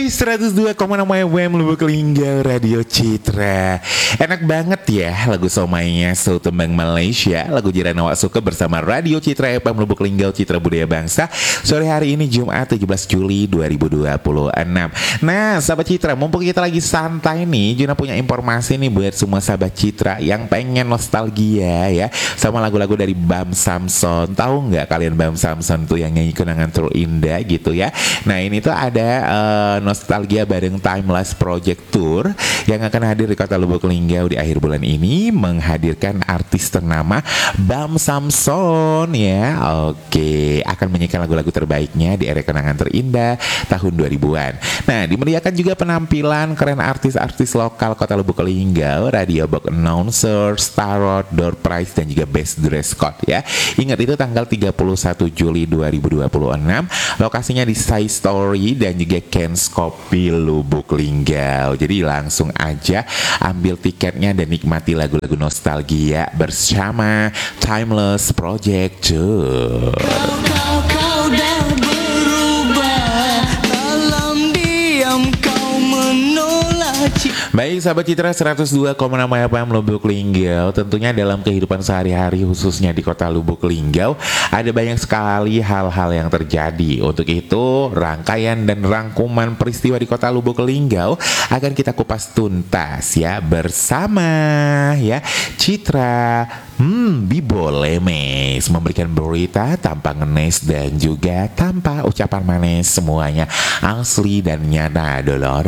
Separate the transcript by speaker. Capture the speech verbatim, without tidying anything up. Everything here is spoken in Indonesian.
Speaker 1: seratus dua koma enam F M Lubuk Linggau Radio Citra. Enak banget ya lagu Somainya So Tembang Malaysia, lagu Jiran Awak Suka bersama Radio Citra F M Lubuk Linggau Citra Budaya Bangsa. Sore hari ini Jumat tujuh belas Juli dua ribu dua puluh enam. Nah sahabat Citra, mumpung kita lagi santai nih, Juna punya informasi nih buat semua sahabat Citra yang pengen nostalgia ya sama lagu-lagu dari Bam Samson. Tahu nggak kalian Bam Samson tuh yang nyanyi Kenangan Terindah gitu ya. Nah ini tuh ada uh, nostalgia bareng Timeless Project Tour yang akan hadir di kota Lubuk Linggau di akhir bulan ini, menghadirkan artis ternama Bam Samson ya. Oke, akan menyanyikan lagu-lagu terbaiknya di era Kenangan Terindah tahun dua ribuan. Nah, dimeriahkan juga penampilan keren artis-artis lokal kota Lubuk Linggau, radio box announcer, Starot, door prize dan juga best dress code ya. Ingat itu tanggal tiga puluh satu Juli dua ribu dua puluh enam. Lokasinya di Sai Story dan juga Ken's Kopi Lubuk Linggau. Jadi langsung aja ambil tiketnya dan nikmati lagu-lagu nostalgia bersama Timeless Project Tour.
Speaker 2: Kau, kau dah berubah, dalam diam kau menolak.
Speaker 1: Baik sahabat Citra seratus dua koma enam F M Lubuk Linggau, tentunya dalam kehidupan sehari-hari khususnya di kota Lubuk Linggau ada banyak sekali hal-hal yang terjadi. Untuk itu rangkaian dan rangkuman peristiwa di kota Lubuk Linggau akan kita kupas tuntas ya bersama ya Citra Hmm, Bibole Mes memberikan berita tanpa ngenes dan juga tanpa ucapan manis, semuanya asli dan nyata dolor